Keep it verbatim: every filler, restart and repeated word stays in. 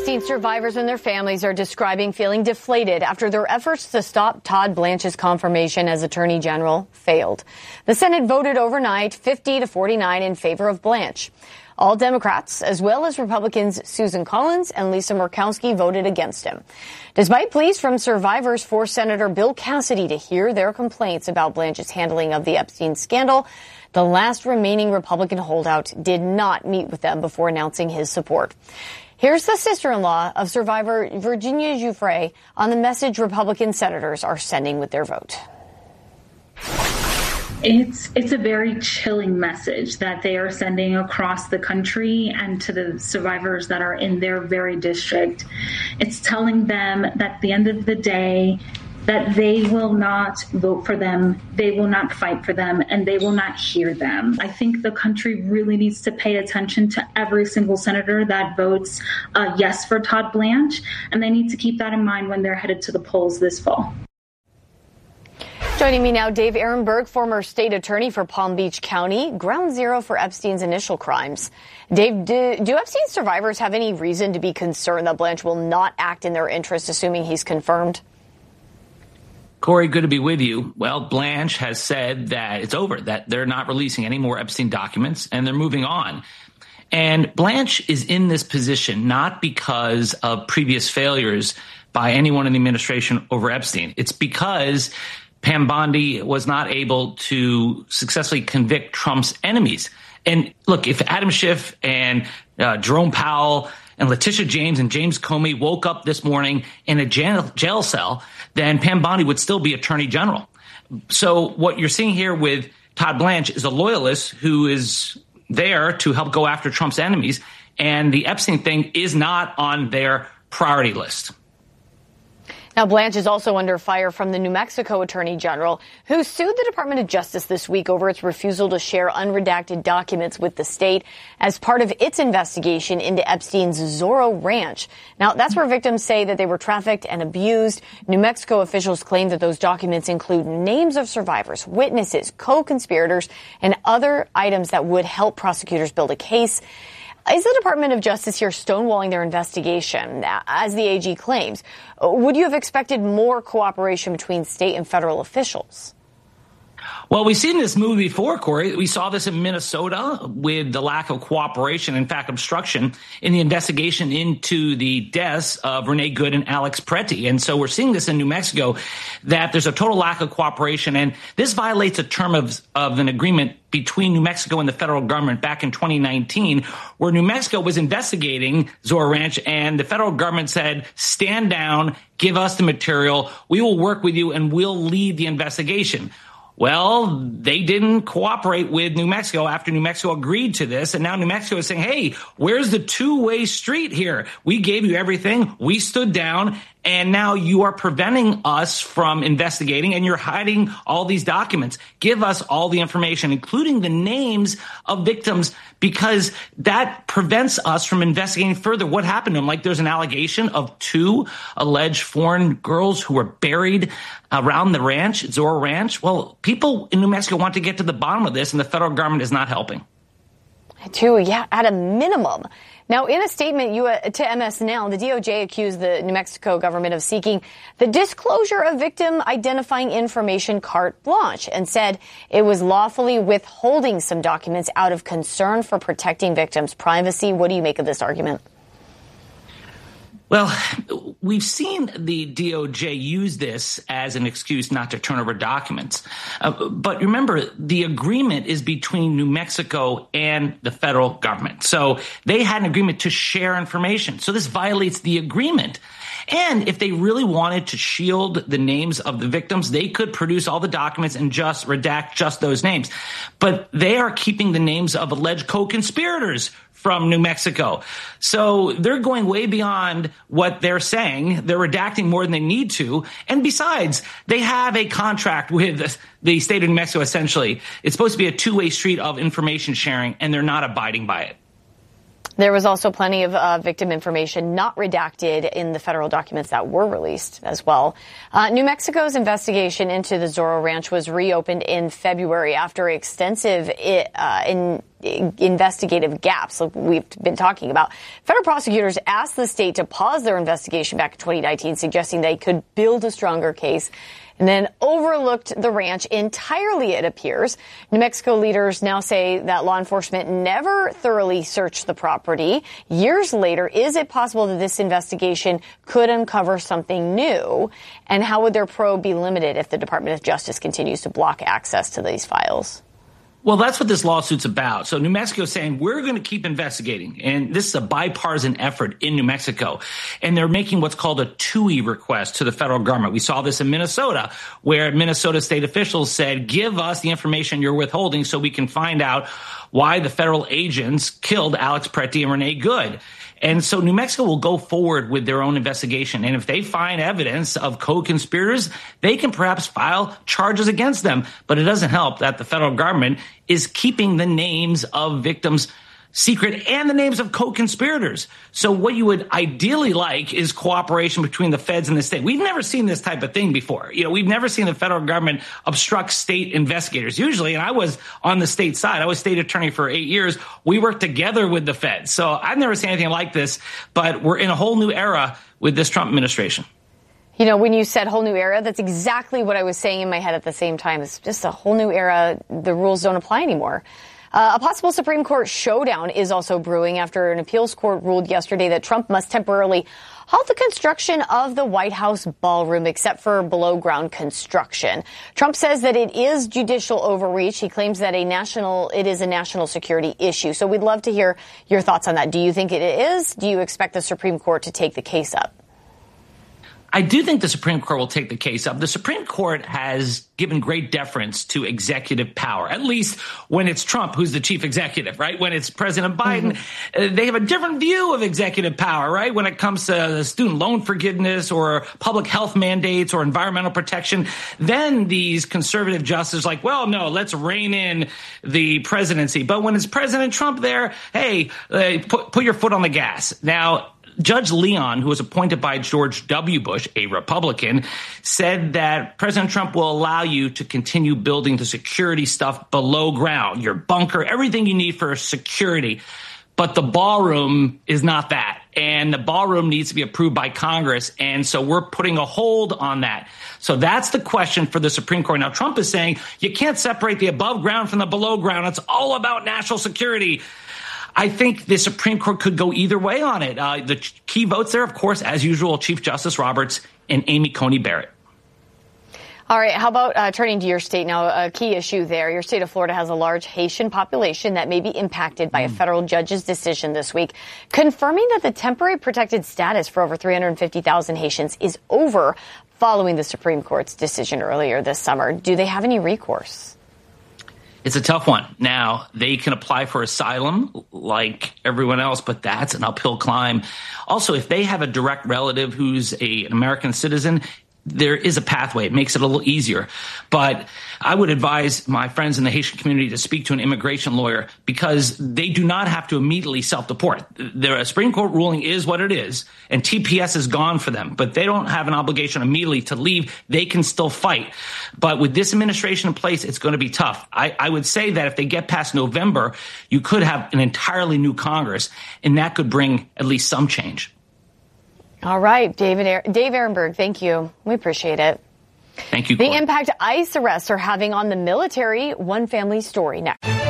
Epstein survivors and their families are describing feeling deflated after their efforts to stop Todd Blanche's confirmation as Attorney General failed. The Senate voted overnight fifty to forty-nine in favor of Blanche. All Democrats, as well as Republicans Susan Collins and Lisa Murkowski, voted against him. Despite pleas from survivors forced Senator Bill Cassidy to hear their complaints about Blanche's handling of the Epstein scandal, the last remaining Republican holdout did not meet with them before announcing his support. Here's the sister-in-law of survivor Virginia Giuffre on the message Republican senators are sending with their vote. It's it's a very chilling message that they are sending across the country and to the survivors that are in their very district. It's telling them that at the end of the day, that they will not vote for them, they will not fight for them, and they will not hear them. I think the country really needs to pay attention to every single senator that votes uh, yes for Todd Blanche, and they need to keep that in mind when they're headed to the polls this fall. Joining me now, Dave Ehrenberg, former state attorney for Palm Beach County, ground zero for Epstein's initial crimes. Dave, do, do Epstein survivors have any reason to be concerned that Blanche will not act in their interest, assuming he's confirmed? Corey, good to be with you. Well, Blanche has said that it's over, that they're not releasing any more Epstein documents, and they're moving on. And Blanche is in this position not because of previous failures by anyone in the administration over Epstein. It's because Pam Bondi was not able to successfully convict Trump's enemies. And look, if Adam Schiff and uh, Jerome Powell and Letitia James and James Comey woke up this morning in a jail, jail cell, then Pam Bondi would still be Attorney General. So what you're seeing here with Todd Blanche is a loyalist who is there to help go after Trump's enemies. And the Epstein thing is not on their priority list. Now, Blanche is also under fire from the New Mexico Attorney General, who sued the Department of Justice this week over its refusal to share unredacted documents with the state as part of its investigation into Epstein's Zorro Ranch. Now, that's where victims say that they were trafficked and abused. New Mexico officials claim that those documents include names of survivors, witnesses, co-conspirators, and other items that would help prosecutors build a case. Is the Department of Justice here stonewalling their investigation, as the A G claims? Would you have expected more cooperation between state and federal officials? Well, we've seen this movie before, Corey. We saw this in Minnesota with the lack of cooperation, in fact, obstruction in the investigation into the deaths of Renee Good and Alex Preti. And so we're seeing this in New Mexico, that there's a total lack of cooperation. And this violates a term of, of an agreement between New Mexico and the federal government back in twenty nineteen, where New Mexico was investigating Zorro Ranch, and the federal government said, stand down, give us the material, we will work with you, and we'll lead the investigation. Well, they didn't cooperate with New Mexico after New Mexico agreed to this. And now New Mexico is saying, hey, where's the two-way street here? We gave you everything. We stood down. And now you are preventing us from investigating, and you're hiding all these documents. Give us all the information, including the names of victims, because that prevents us from investigating further what happened to them. Like, there's an allegation of two alleged foreign girls who were buried around the ranch, Zorro Ranch. Well, people in New Mexico want to get to the bottom of this, and the federal government is not helping. Two, yeah, at a minimum. Now, in a statement you, uh, to M S N L, the D O J accused the New Mexico government of seeking the disclosure of victim identifying information carte blanche, and said it was lawfully withholding some documents out of concern for protecting victims' privacy. What do you make of this argument? Well, we've seen the D O J use this as an excuse not to turn over documents. Uh, but remember, the agreement is between New Mexico and the federal government. So they had an agreement to share information. So this violates the agreement. And if they really wanted to shield the names of the victims, they could produce all the documents and just redact just those names. But they are keeping the names of alleged co-conspirators from New Mexico. So they're going way beyond what they're saying. They're redacting more than they need to. And besides, they have a contract with the state of New Mexico, essentially. It's supposed to be a two-way street of information sharing, and they're not abiding by it. There was also plenty of uh, victim information not redacted in the federal documents that were released as well. Uh, New Mexico's investigation into the Zorro Ranch was reopened in February after extensive uh, in investigative gaps like we've been talking about. Federal prosecutors asked the state to pause their investigation back in twenty nineteen, suggesting they could build a stronger case, and then overlooked the ranch entirely, it appears. New Mexico leaders now say that law enforcement never thoroughly searched the property. Years later, is it possible that this investigation could uncover something new? And how would their probe be limited if the Department of Justice continues to block access to these files? Well, that's what this lawsuit's about. So New Mexico is saying we're going to keep investigating. And this is a bipartisan effort in New Mexico. And they're making what's called a T U I request to the federal government. We saw this in Minnesota, where Minnesota state officials said, give us the information you're withholding so we can find out why the federal agents killed Alex Pretty and Renee Good. And so New Mexico will go forward with their own investigation. And if they find evidence of co-conspirators, they can perhaps file charges against them. But it doesn't help that the federal government is keeping the names of victims secret and the names of co-conspirators. So what you would ideally like is cooperation between the feds and the state. We've never seen this type of thing before. You know, we've never seen the federal government obstruct state investigators. Usually, and I was on the state side, I was state attorney for eight years. We worked together with the feds. So I've never seen anything like this, but we're in a whole new era with this Trump administration. You know, when you said whole new era, that's exactly what I was saying in my head at the same time. It's just a whole new era. The rules don't apply anymore. Uh, a possible Supreme Court showdown is also brewing after an appeals court ruled yesterday that Trump must temporarily halt the construction of the White House ballroom, except for below-ground construction. Trump says that it is judicial overreach. He claims that a national, it is a national security issue. So we'd love to hear your thoughts on that. Do you think it is? Do you expect the Supreme Court to take the case up? I do think the Supreme Court will take the case up. The Supreme Court has given great deference to executive power, at least when it's Trump who's the chief executive, right? When it's President Biden, mm-hmm. they have a different view of executive power, right? When it comes to student loan forgiveness or public health mandates or environmental protection, then these conservative justices are like, well, no, let's rein in the presidency. But when it's President Trump there, hey, uh, put, put your foot on the gas. Now, Judge Leon, who was appointed by George W. Bush, a Republican, said that President Trump will allow you to continue building the security stuff below ground, your bunker, everything you need for security. But the ballroom is not that. And the ballroom needs to be approved by Congress. And so we're putting a hold on that. So that's the question for the Supreme Court. Now, Trump is saying you can't separate the above ground from the below ground. It's all about national security. I think the Supreme Court could go either way on it. Uh, the key votes there, of course, as usual, Chief Justice Roberts and Amy Coney Barrett. All right. How about uh, turning to your state now? A key issue there. Your state of Florida has a large Haitian population that may be impacted by mm. a federal judge's decision this week, confirming that the temporary protected status for over three hundred fifty thousand Haitians is over following the Supreme Court's decision earlier this summer. Do they have any recourse? It's a tough one. Now, they can apply for asylum like everyone else, but that's an uphill climb. Also, if they have a direct relative who's a, an American citizen, there is a pathway. It makes it a little easier. But I would advise my friends in the Haitian community to speak to an immigration lawyer because they do not have to immediately self-deport. The Supreme Court ruling is what it is, and T P S is gone for them. But they don't have an obligation immediately to leave. They can still fight. But with this administration in place, it's going to be tough. I, I would say that if they get past November, you could have an entirely new Congress, and that could bring at least some change. All right, David, Dave Ehrenberg, thank you. We appreciate it. Thank you, The Corey. impact ICE arrests are having on the military. One family story next.